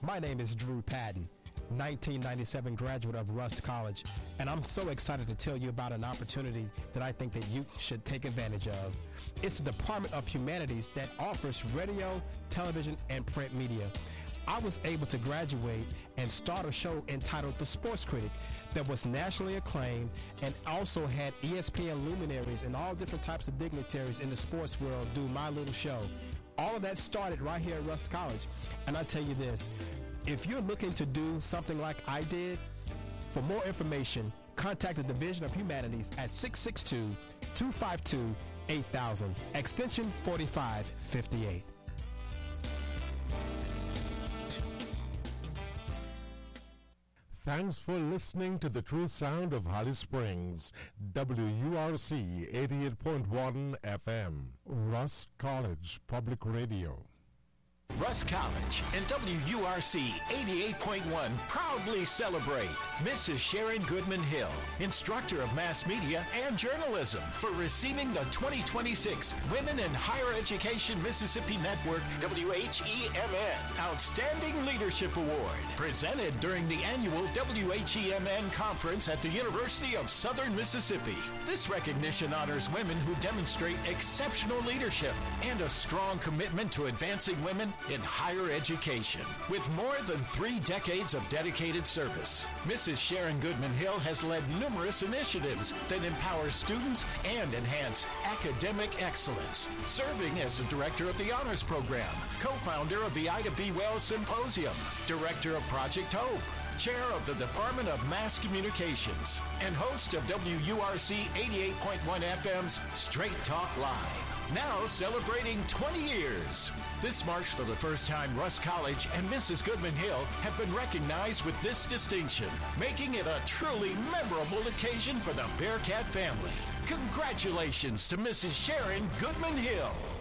My name is Drew Patton, 1997 graduate of Rust College, and I'm so excited to tell you about an opportunity that I think that you should take advantage of. It's the Department of Humanities that offers radio, television, and print media. I was able to graduate and start a show entitled The Sports Critic that was nationally acclaimed and also had ESPN luminaries and all different types of dignitaries in the sports world do my little show. All of that started right here at Rust College. And I tell you this, if you're looking to do something like I did, for more information, contact the Division of Humanities at 662-252-8000, extension 4558. Thanks for listening to the true sound of Holly Springs, WURC 88.1 FM, Rust College Public Radio. Rust College and WURC 88.1 proudly celebrate Mrs. Sharon Goodman Hill, instructor of mass media and journalism, for receiving the 2026 Women in Higher Education Mississippi Network WHEMN Outstanding Leadership Award, presented during the annual WHEMN conference at the University of Southern Mississippi. This recognition honors women who demonstrate exceptional leadership and a strong commitment to advancing women in higher education. With more than 3 decades of dedicated service, Mrs. Sharon Goodman Hill has led numerous initiatives that empower students and enhance academic excellence, serving as the director of the Honors Program, co-founder of the Ida B. Wells Symposium, director of Project Hope, chair of the Department of Mass Communications, and host of WURC 88.1 FM's Straight Talk Live. Now celebrating 20 years. This marks for the first time Rust College and Mrs. Goodman Hill have been recognized with this distinction, making it a truly memorable occasion for the Bearcat family. Congratulations to Mrs. Sharon Goodman Hill.